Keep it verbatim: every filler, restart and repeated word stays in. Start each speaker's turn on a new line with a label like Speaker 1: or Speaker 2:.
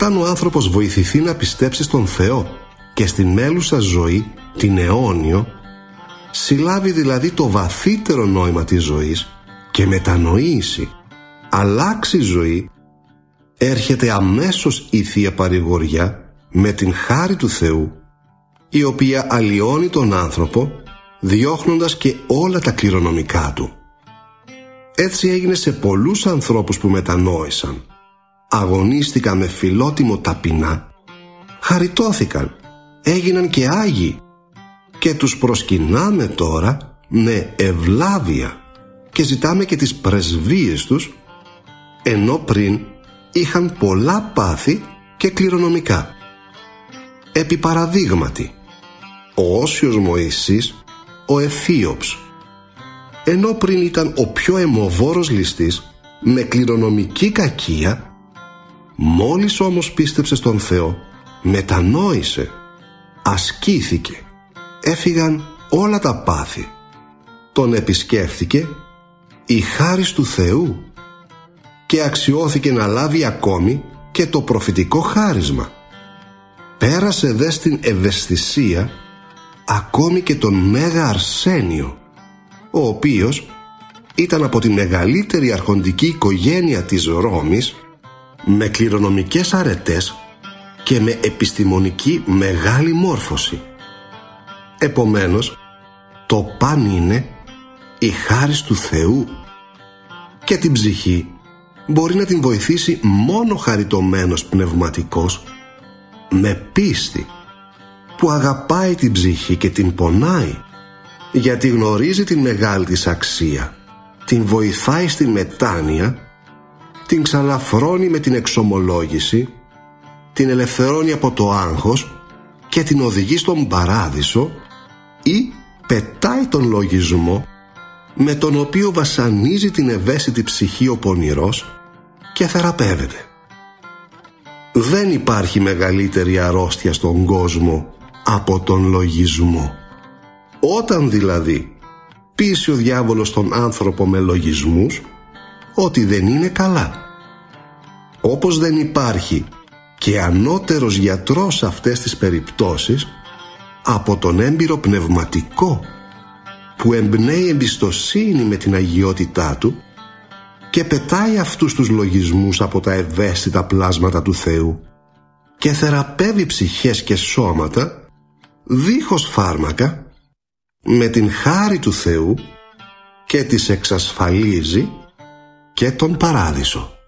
Speaker 1: όταν ο άνθρωπος βοηθηθεί να πιστέψει στον Θεό και στην μέλουσα ζωή, την αιώνιο, συλλάβει δηλαδή το βαθύτερο νόημα της ζωής και μετανοήσει, αλλάξει ζωή, έρχεται αμέσως η Θεία Παρηγοριά με την χάρη του Θεού, η οποία αλλοιώνει τον άνθρωπο διώχνοντας και όλα τα κληρονομικά του. Έτσι έγινε σε πολλούς ανθρώπους που μετανόησαν, αγωνίστηκαν με φιλότιμο ταπεινά, χαριτώθηκαν, έγιναν και Άγιοι και τους προσκυνάμε τώρα με ευλάβεια και ζητάμε και τις πρεσβείες τους, ενώ πριν είχαν πολλά πάθη και κληρονομικά. Επί παραδείγματι, ο Όσιος Μωυσής, ο Αιθίωψ, ενώ πριν ήταν ο πιο αιμοβόρος ληστής με κληρονομική κακία, μόλις όμως πίστεψε στον Θεό, μετανόησε, ασκήθηκε, έφυγαν όλα τα πάθη, τον επισκέφθηκε η χάρις του Θεού και αξιώθηκε να λάβει ακόμη και το προφητικό χάρισμα. Πέρασε δε στην ευαισθησία ακόμη και τον Μέγα Αρσένιο, ο οποίος ήταν από τη μεγαλύτερη αρχοντική οικογένεια της Ρώμης, με κληρονομικές αρετές και με επιστημονική μεγάλη μόρφωση. Επομένως, το παν είναι η χάρις του Θεού και την ψυχή μπορεί να την βοηθήσει μόνο χαριτωμένος πνευματικός, με πίστη, που αγαπάει την ψυχή και την πονάει, γιατί γνωρίζει την μεγάλη της αξία, την βοηθάει στην μετάνοια, την ξαλαφρώνει με την εξομολόγηση, την ελευθερώνει από το άγχος και την οδηγεί στον παράδεισο, ή πετάει τον λογισμό με τον οποίο βασανίζει την ευαίσθητη ψυχή ο πονηρός και θεραπεύεται. Δεν υπάρχει μεγαλύτερη αρρώστια στον κόσμο από τον λογισμό. Όταν δηλαδή πείσει ο διάβολος τον άνθρωπο με λογισμούς ότι δεν είναι καλά, όπως δεν υπάρχει και ανώτερος γιατρός σε αυτές τις περιπτώσεις από τον έμπειρο πνευματικό που εμπνέει εμπιστοσύνη με την αγιότητά του και πετάει αυτούς τους λογισμούς από τα ευαίσθητα πλάσματα του Θεού και θεραπεύει ψυχές και σώματα δίχως φάρμακα, με την χάρη του Θεού, και τις εξασφαλίζει και τον παράδεισο.